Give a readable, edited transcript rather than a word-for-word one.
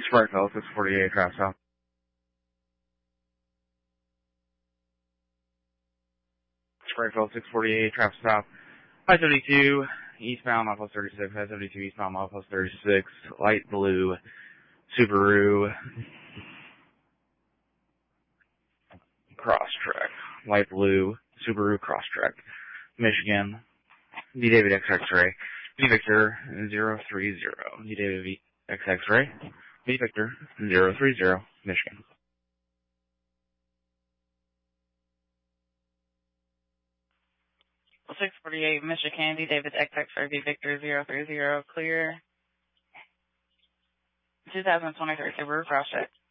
Springfield 648, traffic stop. Springfield 648, traffic stop. I-72, eastbound, milepost 36. I-72, eastbound, milepost 36. Light blue, Subaru, Crosstrek. Light blue, Subaru Crosstrek. Michigan. D. David X X-ray. V Victor 030. D. David V X X-ray. V Victor 030. Michigan. 648 Michigan, D. David X X-ray, V Victor 030. Clear. 2023 Subaru Crosstrek.